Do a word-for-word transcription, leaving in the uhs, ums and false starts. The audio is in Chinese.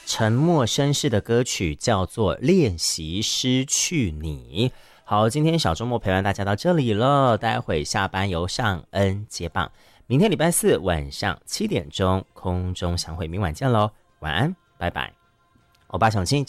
沉默绅士的歌曲叫做《练习失去你》。好，今天小周末陪伴大家到这里了，待会下班由尚恩接棒，明天礼拜四晚上七点钟空中相会，明晚见喽，晚安，拜拜。欧巴小青。